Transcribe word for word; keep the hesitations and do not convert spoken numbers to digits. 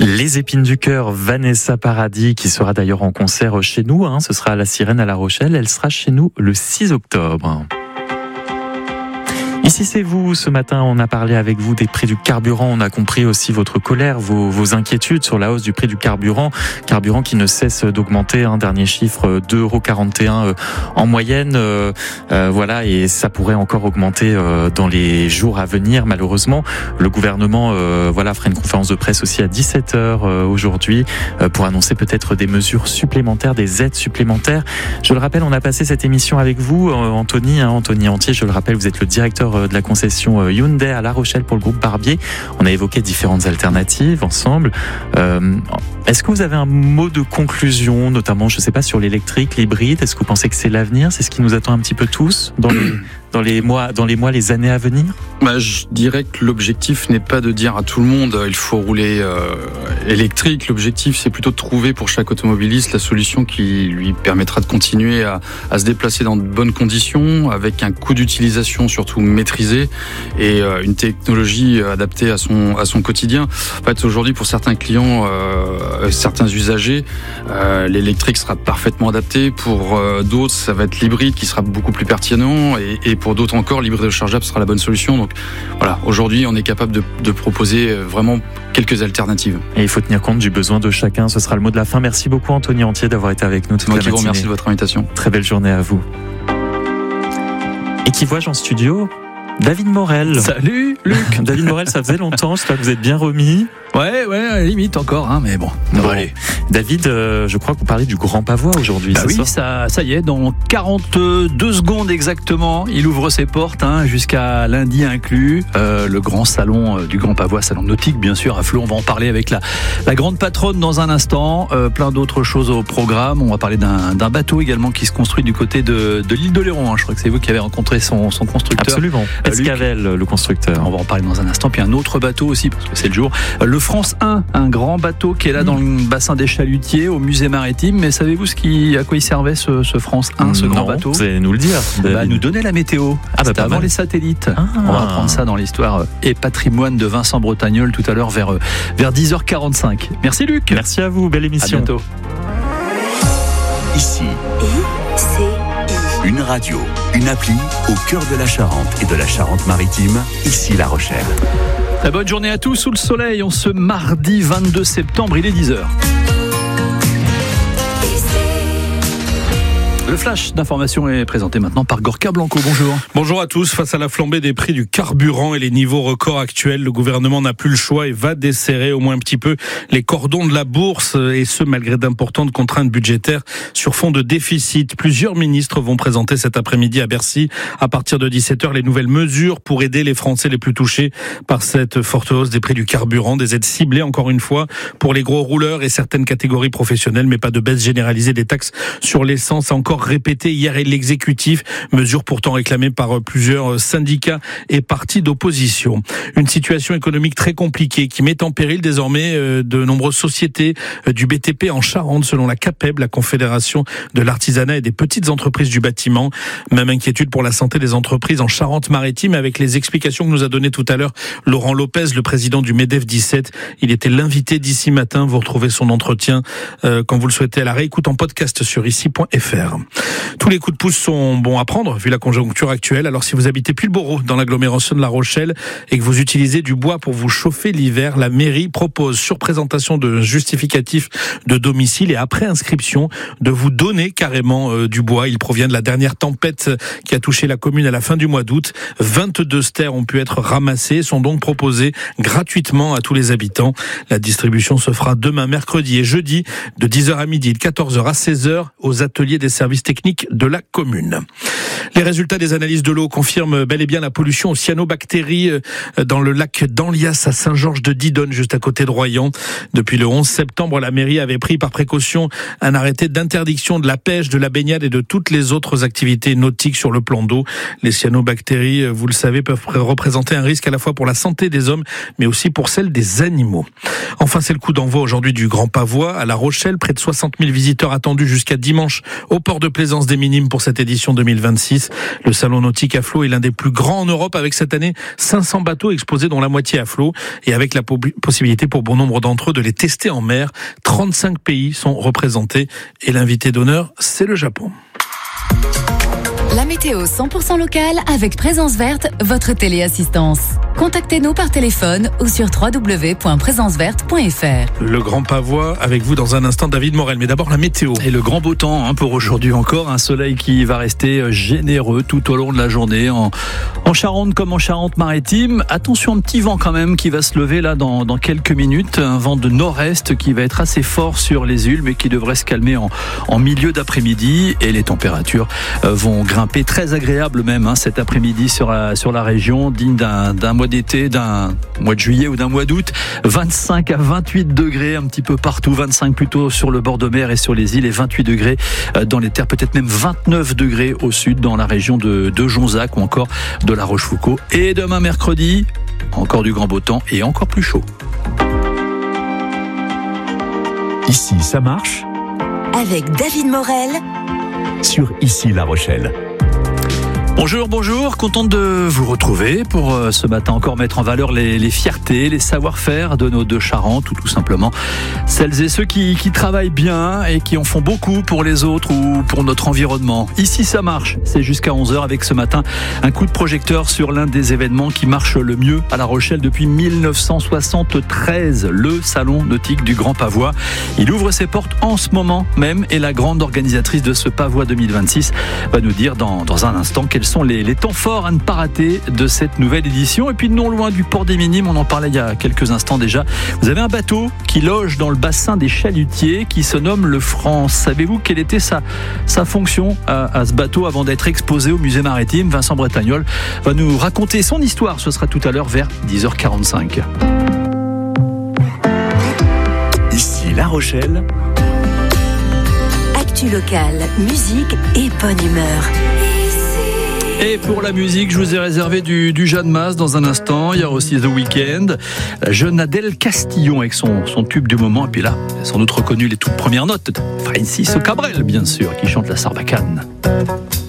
Les Épines du Cœur, Vanessa Paradis, qui sera d'ailleurs en concert chez nous, hein, ce sera à la Sirène à La Rochelle, elle sera chez nous le six octobre. Ici c'est vous, ce matin on a parlé avec vous des prix du carburant, on a compris aussi votre colère, vos, vos inquiétudes sur la hausse du prix du carburant, carburant qui ne cesse d'augmenter, un hein, dernier chiffre deux euros quarante et un euh, en moyenne, euh, euh, voilà, et ça pourrait encore augmenter euh, dans les jours à venir malheureusement. Le gouvernement euh, voilà, fera une conférence de presse aussi à dix-sept heures euh, aujourd'hui euh, pour annoncer peut-être des mesures supplémentaires, des aides supplémentaires. Je le rappelle, on a passé cette émission avec vous, euh, Anthony, hein, Anthony Antier, je le rappelle, vous êtes le directeur de la concession Hyundai à La Rochelle pour le groupe Barbier. On a évoqué différentes alternatives ensemble. Euh, est-ce que vous avez un mot de conclusion, notamment, je ne sais pas, sur l'électrique, l'hybride? Est-ce que vous pensez que c'est l'avenir? C'est ce qui nous attend un petit peu tous dans les, dans les mois, dans les mois, les années à venir? Bah, je dirais que l'objectif n'est pas de dire à tout le monde il faut rouler euh, électrique. L'objectif, c'est plutôt de trouver pour chaque automobiliste la solution qui lui permettra de continuer à, à se déplacer dans de bonnes conditions, avec un coût d'utilisation surtout maîtrisé et euh, une technologie adaptée à son à son quotidien. En fait, aujourd'hui, pour certains clients, euh, certains usagers, euh, l'électrique sera parfaitement adapté. Pour euh, d'autres, ça va être l'hybride qui sera beaucoup plus pertinent, et, et pour d'autres encore, l'hybride rechargeable sera la bonne solution. Donc voilà, aujourd'hui, on est capable de, de proposer vraiment quelques alternatives. Et il faut tenir compte du besoin de chacun. Ce sera le mot de la fin. Merci beaucoup, Anthony Antier, d'avoir été avec nous toute Moi la qui matinée. vous remercie de votre invitation. Très belle journée à vous. Et qui vois-je en studio? David Morel. Salut Luc. David Morel, ça faisait longtemps, j'espère que vous êtes bien remis. Ouais, ouais, limite encore, hein, mais bon. Bon, bon allez. David, euh, je crois que vous parlez du Grand Pavois aujourd'hui. Bah c'est oui, ça, ça, ça y est, dans quarante-deux secondes exactement, il ouvre ses portes, hein, jusqu'à lundi inclus. Euh, le grand salon euh, du Grand Pavois, salon nautique, bien sûr, à Flot. On va en parler avec la, la grande patronne dans un instant. Euh, plein d'autres choses au programme. On va parler d'un, d'un bateau également qui se construit du côté de, de l'île d'Oléron. Hein. Je crois que c'est vous qui avez rencontré son, son constructeur. Absolument. Euh, Escavel, le constructeur. On va en parler dans un instant. Puis un autre bateau aussi, parce que c'est le jour. Le France un, un grand bateau qui est là dans le bassin des Chalutiers, au musée maritime. Mais savez-vous ce qui, à quoi il servait ce, ce France un, ce non, grand bateau? Vous allez nous le dire. Bah, nous donner la météo. Ah, bah, C'était avant mal. les satellites. Ah. On va apprendre ça dans l'histoire et patrimoine de Vincent Bretagnol tout à l'heure vers, vers dix heures quarante-cinq. Merci Luc. Merci à vous, belle émission. À bientôt. Ici, I C I. une radio, une appli au cœur de la Charente et de la Charente-Maritime, ici La Rochelle. Très bonne journée à tous sous le soleil. On se mardi vingt-deux septembre, il est dix heures. Le flash d'information est présenté maintenant par Gorka Blanco. Bonjour. Bonjour à tous. Face à la flambée des prix du carburant et les niveaux records actuels, le gouvernement n'a plus le choix et va desserrer au moins un petit peu les cordons de la bourse, et ce malgré d'importantes contraintes budgétaires sur fond de déficit. Plusieurs ministres vont présenter cet après-midi à Bercy, à partir de dix-sept heures, les nouvelles mesures pour aider les Français les plus touchés par cette forte hausse des prix du carburant. Des aides ciblées, encore une fois, pour les gros rouleurs et certaines catégories professionnelles, mais pas de baisse généralisée des taxes sur l'essence. Encore répété hier et l'exécutif, mesure pourtant réclamée par plusieurs syndicats et partis d'opposition. Une situation économique très compliquée qui met en péril désormais de nombreuses sociétés du B T P en Charente, selon la CAPEB, la Confédération de l'artisanat et des petites entreprises du bâtiment. Même inquiétude pour la santé des entreprises en Charente-Maritime, avec les explications que nous a données tout à l'heure Laurent Lopez, le président du MEDEF dix-sept. Il était l'invité d'ici matin. Vous retrouvez son entretien euh, quand vous le souhaitez à la réécoute en podcast sur ici point f r. Tous les coups de pouce sont bons à prendre vu la conjoncture actuelle. Alors si vous habitez Pulboro dans l'agglomération de La Rochelle et que vous utilisez du bois pour vous chauffer l'hiver, la mairie propose sur présentation de justificatif de domicile et après inscription de vous donner carrément euh, du bois. Il provient de la dernière tempête qui a touché la commune à la fin du mois d'août. vingt-deux stères ont pu être ramassés, sont donc proposés gratuitement à tous les habitants. La distribution se fera demain mercredi et jeudi de dix heures à midi, de quatorze heures à seize heures aux ateliers des services techniques de la commune. Les résultats des analyses de l'eau confirment bel et bien la pollution aux cyanobactéries dans le lac d'Anlias à Saint-Georges-de-Didonne, juste à côté de Royan. Depuis le onze septembre, la mairie avait pris par précaution un arrêté d'interdiction de la pêche, de la baignade et de toutes les autres activités nautiques sur le plan d'eau. Les cyanobactéries, vous le savez, peuvent représenter un risque à la fois pour la santé des hommes, mais aussi pour celle des animaux. Enfin, c'est le coup d'envoi aujourd'hui du Grand Pavois à La Rochelle. Près de soixante mille visiteurs attendus jusqu'à dimanche au port de de plaisance des Minimes pour cette édition deux mille vingt-six. Le salon nautique à flot est l'un des plus grands en Europe, avec cette année cinq cents bateaux exposés, dont la moitié à flot, et avec la po- possibilité pour bon nombre d'entre eux de les tester en mer. trente-cinq pays sont représentés et l'invité d'honneur, c'est le Japon. La météo cent pour cent locale avec Présence Verte, votre téléassistance. Contactez-nous par téléphone ou sur w w w point présence verte point f r. Le Grand Pavois avec vous dans un instant, David Morel. Mais d'abord la météo. Et le grand beau temps hein, pour aujourd'hui encore. Un soleil qui va rester généreux tout au long de la journée en, en Charente comme en Charente-Maritime. Attention, un petit vent quand même qui va se lever là dans, dans quelques minutes. Un vent de nord-est qui va être assez fort sur les îles, mais qui devrait se calmer en, en milieu d'après-midi. Et les températures vont grimper très agréable même hein, cet après-midi sur la, sur la région, digne d'un, d'un mois d'été, d'un mois de juillet ou d'un mois d'août. vingt-cinq à vingt-huit degrés un petit peu partout, vingt-cinq plutôt sur le bord de mer et sur les îles, et vingt-huit degrés dans les terres, peut-être même vingt-neuf degrés au sud dans la région de, de Jonzac ou encore de La Rochefoucauld. Et demain mercredi, encore du grand beau temps et encore plus chaud. Ici, ça marche Avec David Morel sur Ici La Rochelle. Bonjour, bonjour, contente de vous retrouver pour euh, ce matin encore mettre en valeur les, les fiertés, les savoir-faire de nos deux Charentes, ou tout simplement celles et ceux qui, qui travaillent bien et qui en font beaucoup pour les autres ou pour notre environnement. Ici ça marche, c'est jusqu'à onze heures avec ce matin un coup de projecteur sur l'un des événements qui marche le mieux à La Rochelle depuis mille neuf cent soixante-treize, le Salon nautique du Grand Pavois. Il ouvre ses portes en ce moment même et la grande organisatrice de ce Pavois deux mille vingt-six va nous dire dans, dans un instant quels sont les, les temps forts à ne pas rater de cette nouvelle édition. Et puis non loin du port des Minimes, on en parlait il y a quelques instants déjà, vous avez un bateau qui loge dans le bassin des Chalutiers qui se nomme le France. Savez-vous quelle était sa, sa fonction à, à ce bateau avant d'être exposé au musée maritime? Vincent Bretagnol va nous raconter son histoire, ce sera tout à l'heure vers dix heures quarante-cinq. Ici La Rochelle. Actu locale, musique et bonne humeur. Et pour la musique, je vous ai réservé du, du Jeanne Masse dans un instant. Il y aura aussi The Weeknd, la jeune Adèle Castillon avec son, son tube du moment. Et puis là, sans doute reconnu les toutes premières notes de Francis Cabrel, bien sûr, qui chante la Sarbacane.